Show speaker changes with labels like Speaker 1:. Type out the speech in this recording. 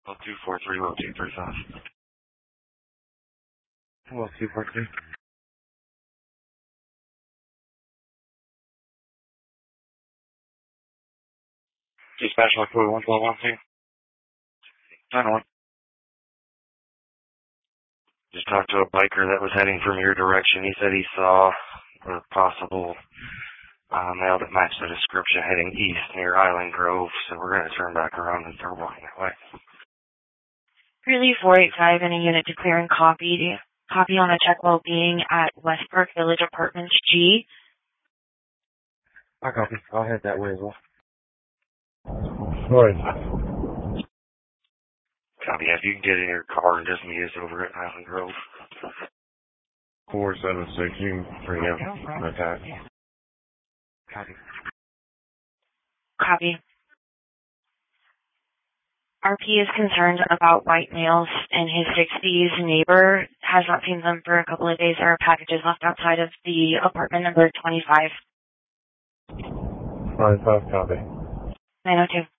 Speaker 1: Well, 243, well, 235. Well, 243. Dispatch like code 11212. 9-1. Just talked to a biker that was heading from your direction. He said he saw a possible male that matched the description heading east near Island Grove, so we're going to turn back around and start walking that way.
Speaker 2: Really 485 in a unit declaring copy. Copy on a check well-being at West Park Village Apartments G.
Speaker 1: I copy. I'll head that way as well.
Speaker 3: Right.
Speaker 1: Copy. If you can get in your car and just meet us over at Island Grove.
Speaker 3: 476, you can bring him an attack.
Speaker 1: Copy.
Speaker 2: Copy. RP is concerned about white males, and his 60s neighbor has not seen them for a couple of days. There are packages left outside of the apartment number 25.
Speaker 3: 25, copy.
Speaker 2: 902.